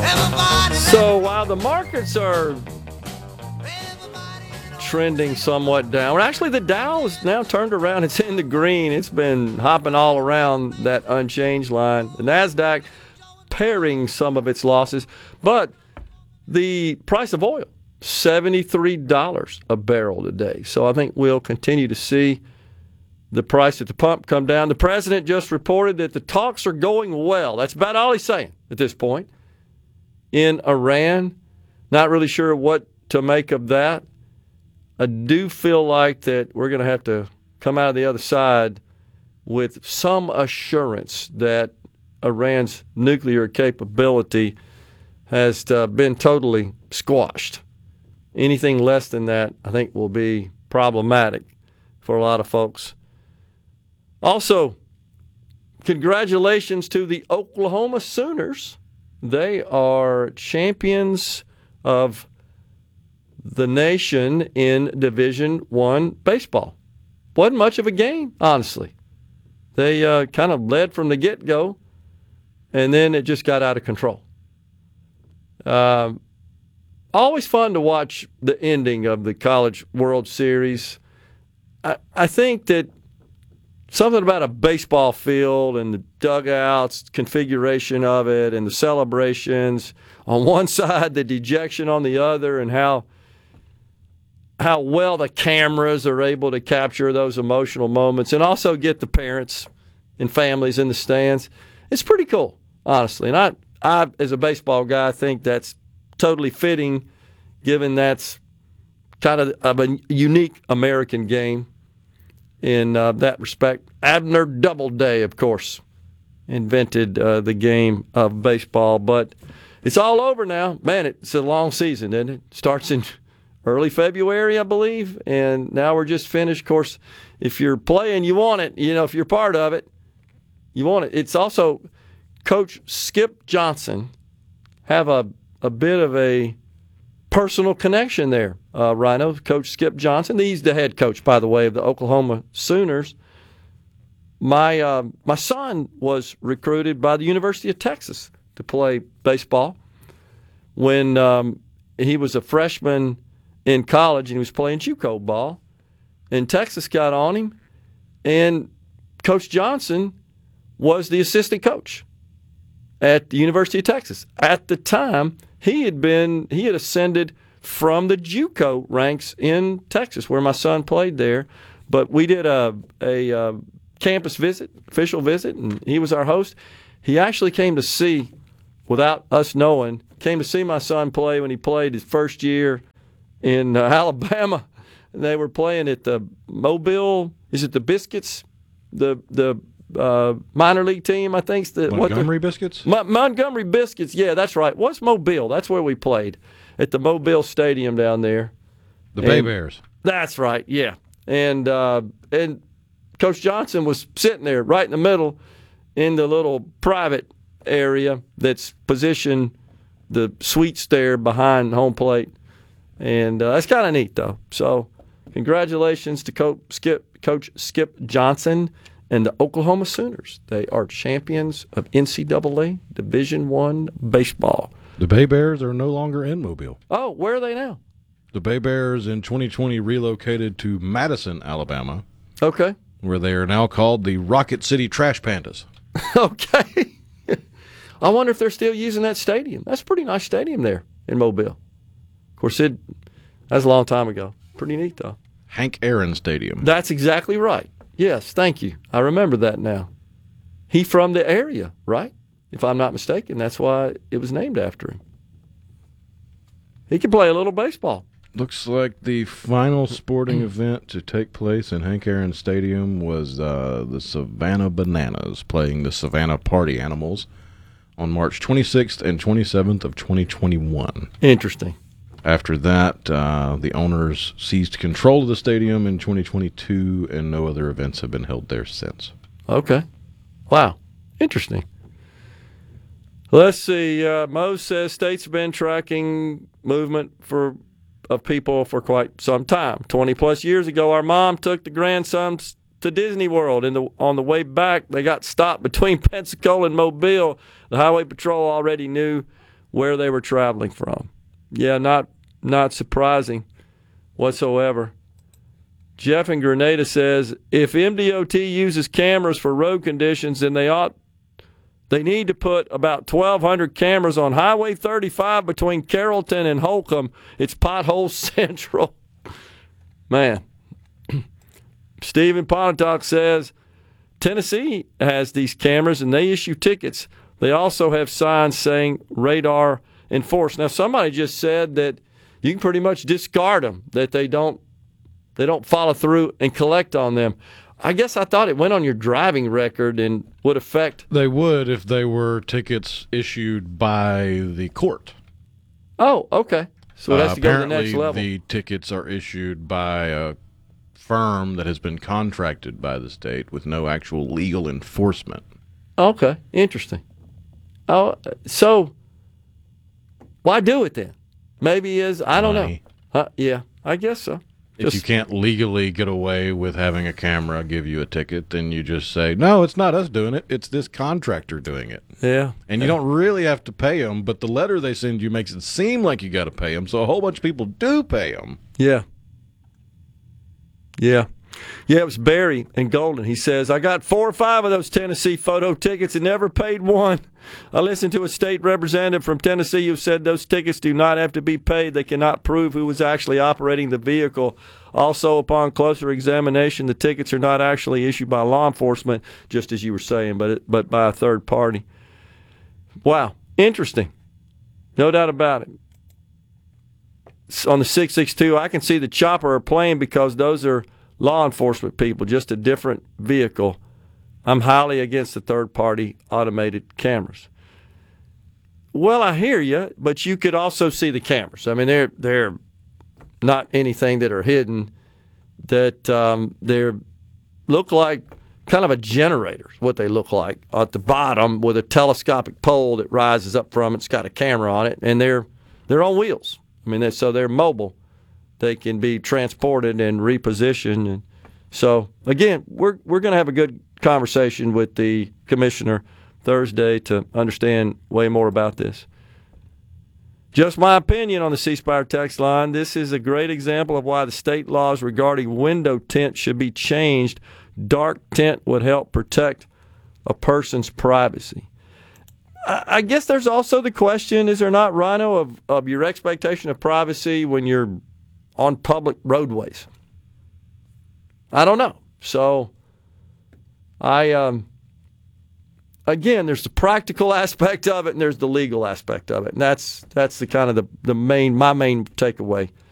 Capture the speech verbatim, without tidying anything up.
So while the markets are trending somewhat down, actually the Dow is now turned around. It's in the green. It's been hopping all around that unchanged line. The NASDAQ paring some of its losses, but the price of oil, seventy-three dollars a barrel today. So I think we'll continue to see the price at the pump come down. The president just reported that the talks are going well. That's about all he's saying at this point. In Iran, not really sure what to make of that. I do feel like that we're going to have to come out of the other side with some assurance that Iran's nuclear capability has uh, been totally squashed. Anything less than that, I think, will be problematic for a lot of folks. Also, congratulations to the Oklahoma Sooners. They are champions of the nation in Division One baseball. Wasn't much of a game, honestly. They uh, kind of led from the get-go, and then it just got out of control. Uh, always fun to watch the ending of the College World Series. I, I think that something about a baseball field and the dugouts, configuration of it, and the celebrations on one side, the dejection on the other, and how how well the cameras are able to capture those emotional moments and also get the parents and families in the stands. It's pretty cool, honestly. And I, I as a baseball guy, think that's totally fitting given that's kind of, of a unique American game in uh, that respect. Abner Doubleday, of course, invented uh, the game of baseball. But it's all over now. Man, it's a long season, isn't it? Starts in early February, I believe, and now we're just finished. Of course, if you're playing, you want it. You know, if you're part of it, you want it. It's also Coach Skip Johnson have a, a bit of a personal connection there, uh, Rhino. Coach Skip Johnson, he's the head coach, by the way, of the Oklahoma Sooners. My uh, my son was recruited by the University of Texas to play baseball when um, he was a freshman in college, and he was playing JUCO ball. And Texas got on him, and Coach Johnson was the assistant coach at the University of Texas. At the time, he had been he had ascended from the JUCO ranks in Texas, where my son played there. But we did a a, a campus visit, official visit, and he was our host. He actually came to see, without us knowing, came to see my son play when he played his first year in uh, Alabama. They were playing at the Mobile, is it the Biscuits? The the uh, minor league team, I think. The, Montgomery what the, Biscuits? Mo- Montgomery Biscuits, yeah, that's right. What's Mobile? That's where we played, at the Mobile Stadium down there. The Bay and, Bears. That's right, yeah. And uh, and Coach Johnson was sitting there right in the middle in the little private area that's positioned, the suites there behind home plate. And uh, that's kind of neat, though. So congratulations to Coach Skip, Coach Skip Johnson and the Oklahoma Sooners. They are champions of N C double A Division One baseball. The Bay Bears are no longer in Mobile. Oh, where are they now? The Bay Bears in twenty twenty relocated to Madison, Alabama. Okay. Where they are now called the Rocket City Trash Pandas. Okay. I wonder if they're still using that stadium. That's a pretty nice stadium there in Mobile. Of course, it that was a long time ago. Pretty neat, though. Hank Aaron Stadium. That's exactly right. Yes, thank you. I remember that now. He from the area, right? If I'm not mistaken, that's why it was named after him. He can play a little baseball. Looks like the final sporting event to take place in Hank Aaron Stadium was uh, the Savannah Bananas playing the Savannah Party Animals on March twenty-sixth and twenty-seventh of twenty twenty-one. Interesting. After that, uh, the owners seized control of the stadium in twenty twenty-two, and no other events have been held there since. Okay. Wow. Interesting. Let's see. Uh, Mo says states have been tracking movement for of people for quite some time. twenty plus years ago, our mom took the grandsons to Disney World. In the, on the way back, they got stopped between Pensacola and Mobile. The Highway Patrol already knew where they were traveling from. Yeah, not not surprising whatsoever. Jeff in Grenada says, if M D O T uses cameras for road conditions, then they ought they need to put about twelve hundred cameras on Highway thirty-five between Carrollton and Holcomb. It's pothole central. Man. Stephen Pontotoc says, Tennessee has these cameras and they issue tickets. They also have signs saying radar enforced. Now, somebody just said that you can pretty much discard them, that they don't they don't follow through and collect on them. I guess I thought it went on your driving record and would affect. They would if they were tickets issued by the court. Oh, okay. So it has uh, to go to the next apparently level. The tickets are issued by a firm that has been contracted by the state with no actual legal enforcement. Okay, interesting. Oh, so why do it then? Maybe is I don't Money. know. Uh, yeah, I guess so. If Just, you can't legally get away with having a camera give you a ticket, then you just say, no, it's not us doing it. It's this contractor doing it. yeah, And you don't really have to pay them, but the letter they send you makes it seem like you got to pay them. So a whole bunch of people do pay them. yeah, yeah. Yeah, it was Barry and Golden. He says, I got four or five of those Tennessee photo tickets and never paid one. I listened to a state representative from Tennessee who said those tickets do not have to be paid. They cannot prove who was actually operating the vehicle. Also, upon closer examination, the tickets are not actually issued by law enforcement, just as you were saying, but it, but by a third party. Wow, interesting. No doubt about it. On the six six two, I can see the chopper or plane because those are law enforcement people, just a different vehicle. I'm highly against the third-party automated cameras. Well, I hear you, but you could also see the cameras. I mean, they're they're not anything that are hidden. That um, they look like kind of a generator, is what they look like at the bottom with a telescopic pole that rises up from it. It's got a camera on it, and they're they're on wheels. I mean, they're, so they're mobile. They can be transported and repositioned. And so, again, we're we're going to have a good conversation with the commissioner Thursday to understand way more about this. Just my opinion on the C Spire text line. This is a great example of why the state laws regarding window tint should be changed. Dark tint would help protect a person's privacy. I, I guess there's also the question, is there not, Rhino, of, of your expectation of privacy when you're on public roadways? I don't know. So, I um, again, there's the practical aspect of it, and there's the legal aspect of it, and that's that's the kind of the, the main my main takeaway